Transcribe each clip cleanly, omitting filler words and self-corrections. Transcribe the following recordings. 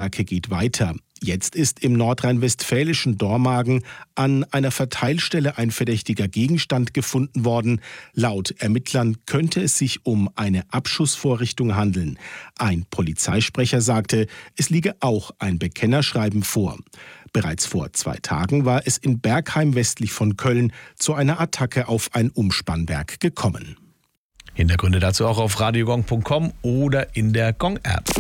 Recherche geht weiter. Jetzt ist im nordrhein-westfälischen Dormagen an einer Verteilstelle ein verdächtiger Gegenstand gefunden worden. Laut Ermittlern könnte es sich um eine Abschussvorrichtung handeln. Ein Polizeisprecher sagte, es liege auch ein Bekennerschreiben vor. Bereits vor 2 Tagen war es in Bergheim westlich von Köln zu einer Attacke auf ein Umspannwerk gekommen. Hintergründe dazu auch auf radiogong.com oder in der Gong-App.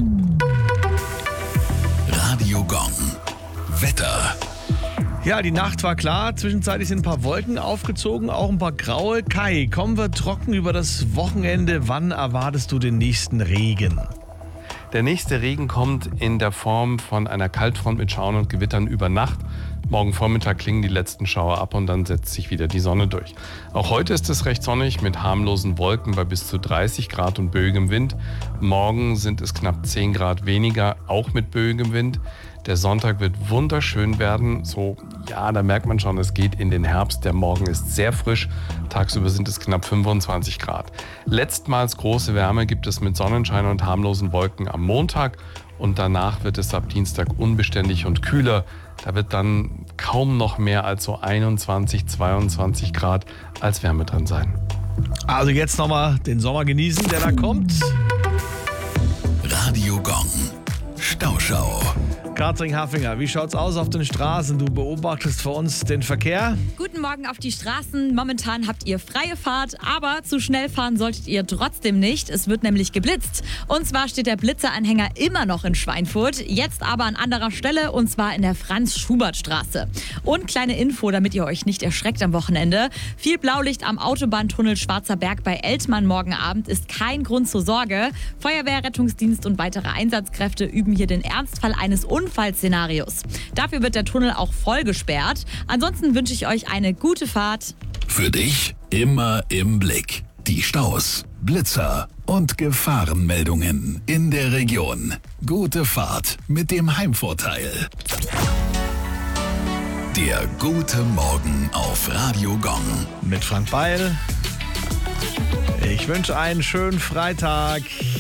Radio Gong. Wetter. Ja, die Nacht war klar. Zwischenzeitlich sind ein paar Wolken aufgezogen, auch ein paar graue. Kai, kommen wir trocken über das Wochenende. Wann erwartest du den nächsten Regen? Der nächste Regen kommt in der Form von einer Kaltfront mit Schauern und Gewittern über Nacht. Morgen Vormittag klingen die letzten Schauer ab und dann setzt sich wieder die Sonne durch. Auch heute ist es recht sonnig mit harmlosen Wolken bei bis zu 30 Grad und böigem Wind. Morgen sind es knapp 10 Grad weniger, auch mit böigem Wind. Der Sonntag wird wunderschön werden. So, ja, da merkt man schon, es geht in den Herbst. Der Morgen ist sehr frisch. Tagsüber sind es knapp 25 Grad. Letztmals große Wärme gibt es mit Sonnenschein und harmlosen Wolken am Montag. Und danach wird es ab Dienstag unbeständig und kühler. Da wird dann kaum noch mehr als so 21, 22 Grad als Wärme drin sein. Also jetzt nochmal den Sommer genießen, der da kommt. Radio Gong. Stauschau. Katrin-Haffinger, wie schaut's aus auf den Straßen? Du beobachtest für uns den Verkehr. Guten Morgen auf die Straßen. Momentan habt ihr freie Fahrt, aber zu schnell fahren solltet ihr trotzdem nicht. Es wird nämlich geblitzt. Und zwar steht der Blitzeranhänger immer noch in Schweinfurt, jetzt aber an anderer Stelle und zwar in der Franz-Schubert-Straße. Und kleine Info, damit ihr euch nicht erschreckt am Wochenende. Viel Blaulicht am Autobahntunnel Schwarzer Berg bei Eltmann morgen Abend ist kein Grund zur Sorge. Feuerwehr, Rettungsdienst und weitere Einsatzkräfte üben hier den Ernstfall eines Unfallszenarios. Dafür wird der Tunnel auch voll gesperrt. Ansonsten wünsche ich euch eine gute Fahrt. Für dich immer im Blick. Die Staus, Blitzer und Gefahrenmeldungen in der Region. Gute Fahrt mit dem Heimvorteil. Der gute Morgen auf Radio Gong. Mit Frank Beil. Ich wünsche einen schönen Freitag.